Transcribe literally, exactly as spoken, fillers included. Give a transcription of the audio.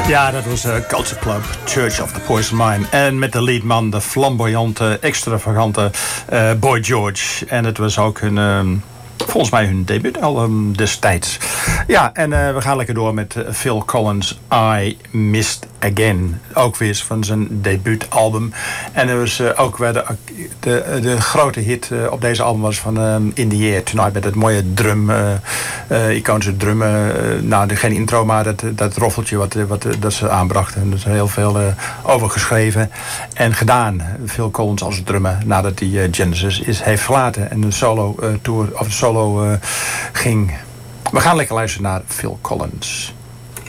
Ja, dat was uh, Culture Club, Church of the Poison Mind. En met de leadman, de flamboyante, extravagante uh, Boy George. En het was ook hun... Uh, volgens mij hun debuutalbum destijds. Ja, en uh, we gaan lekker door met uh, Phil Collins, I Missed Again. Ook weer van zijn debuutalbum. En er was uh, ook weer de, de, de grote hit uh, op deze album was van uh, In The Air Tonight. Met dat mooie drum, uh, uh, iconische drum. Uh, nou, geen intro, maar dat, dat roffeltje wat, wat dat ze aanbrachten. Er is heel veel uh, over geschreven en gedaan. Phil Collins als drummer nadat hij uh, Genesis is, heeft verlaten. En de solo uh, tour, of de solo uh, ging. We gaan lekker luisteren naar Phil Collins.